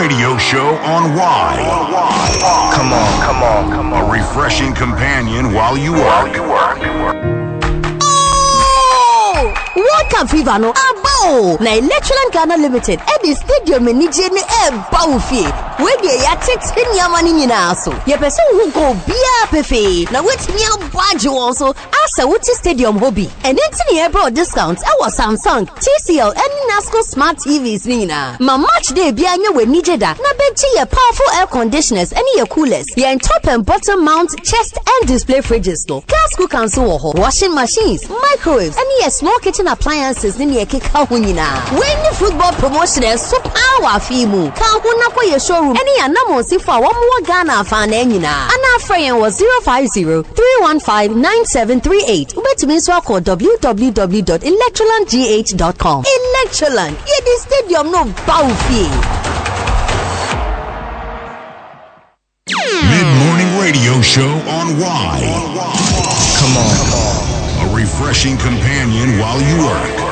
radio show on Y. Come on. A refreshing companion while you work. World Cup fever no abo na Electroland Ghana Limited at the stadium ni je ne bawfie we dey ya tete nyama ni nyina so ye pese hu go bia pefe na wetimi abaje won so asa wuti stadium hobby and enti ne bro discount our Samsung, TCL and Nasco smart TVs ni nyina ma match day bia nya we nije da na beji ye powerful air conditioners and ye coolers ye top and bottom mount chest and display fridges no gas cooker so washing machines, microwaves and ye small kitchen appliances ni ye keka ho nyina when the football promotion is so power fimu ka ho na ko ye showroom any anamo si fa wo mo Ghana fa na nyina ana friend was 050-315-9738 ubetumi so call www.electrolandgh.com. Electroland ye the stadium no bawfie. Mid-morning radio show on Y. Come on. A refreshing companion while you work.